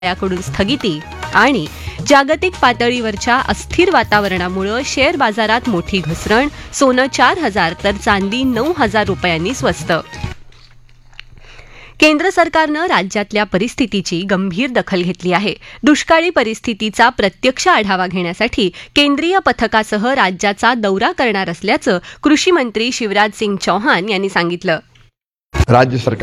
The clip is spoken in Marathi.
याकडून स्थगिती आणि जागतिक पातळीवरच्या अस्थिर वातावरणामुळे शेअर बाजारात मोठी घसरण, सोनं 4,000 तर चांदी 9,000 रुपयांनी स्वस्त. केंद्र सरकारनं राज्यातल्या परिस्थितीची गंभीर दखल घेतली आहे. दुष्काळी परिस्थितीचा प्रत्यक्ष आढावा घेण्यासाठी केंद्रीय पथकासह राज्याचा दौरा करणार असल्याचं कृषी मंत्री शिवराज सिंग चौहान यांनी सांगितलं. राज्य सरकार